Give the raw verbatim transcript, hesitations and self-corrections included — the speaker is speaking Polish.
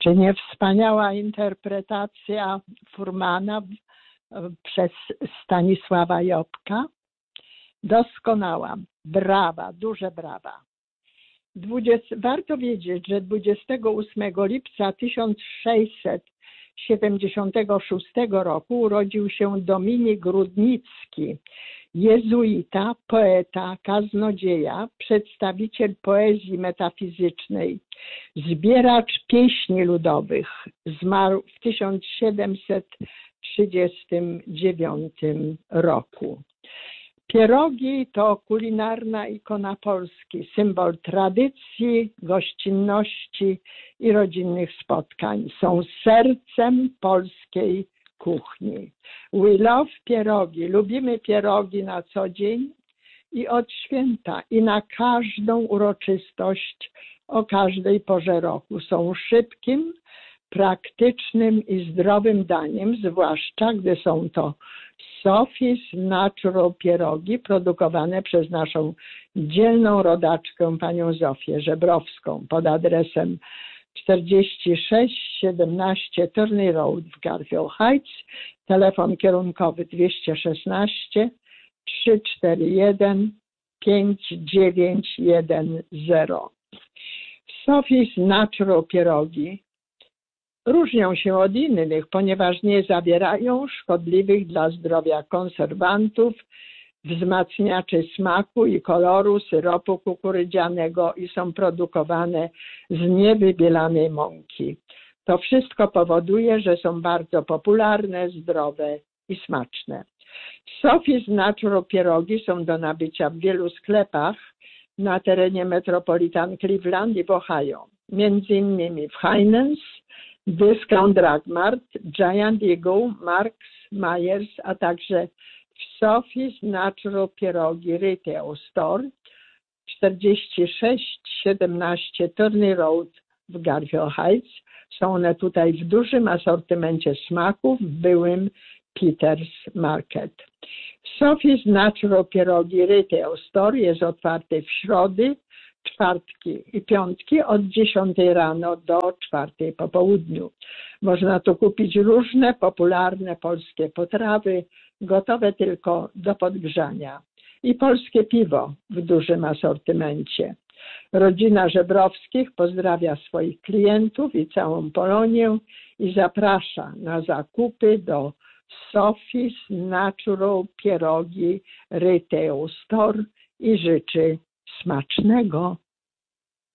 Czy nie wspaniała interpretacja Furmana przez Stanisława Jobka? Doskonała, brawa, duże brawa. dwudziestego Warto wiedzieć, że dwudziestego ósmego lipca tysiąc sześćset siedemdziesiątego szóstego roku urodził się Dominik Rudnicki, jezuita, poeta, kaznodzieja, przedstawiciel poezji metafizycznej, zbieracz pieśni ludowych. Zmarł w tysiąc siedemset trzydziestym dziewiątym roku. Pierogi to kulinarna ikona Polski, symbol tradycji, gościnności i rodzinnych spotkań. Są sercem polskiej kuchni. We love pierogi. Lubimy pierogi na co dzień i od święta, i na każdą uroczystość o każdej porze roku. Są szybkim, praktycznym i zdrowym daniem, zwłaszcza gdy są to Sophie's Natural pierogi produkowane przez naszą dzielną rodaczkę, panią Zofię Żebrowską, pod adresem czterdzieści sześć siedemnaście Turney Road w Garfield Heights, telefon kierunkowy dwieście szesnaście trzysta czterdzieści jeden pięć dziewięć jeden zero. Sophie's Natural pierogi różnią się od innych, ponieważ nie zawierają szkodliwych dla zdrowia konserwantów, wzmacniaczy smaku i koloru, syropu kukurydzianego i są produkowane z niewybielanej mąki. To wszystko powoduje, że są bardzo popularne, zdrowe i smaczne. Sophie's Natural pierogi są do nabycia w wielu sklepach na terenie Metropolitan Cleveland i w Ohio, między innymi w Heinen's, Discount Drug Mart, Giant Eagle, Marks, Myers, a także w Sophie's Natural Pierogi Retail Store czterdzieści sześć siedemnaście Turney Road w Garfield Heights. Są one tutaj w dużym asortymencie smaków w byłym Peters Market. Sophie's Natural Pierogi Retail Store jest otwarty w środy, czwartki i piątki od dziesiątej rano do czwartej po południu. Można tu kupić różne popularne polskie potrawy, gotowe tylko do podgrzania. I polskie piwo w dużym asortymencie. Rodzina Żebrowskich pozdrawia swoich klientów i całą Polonię i zaprasza na zakupy do Sophie's Natural Pierogi Retail Store i życzy smacznego.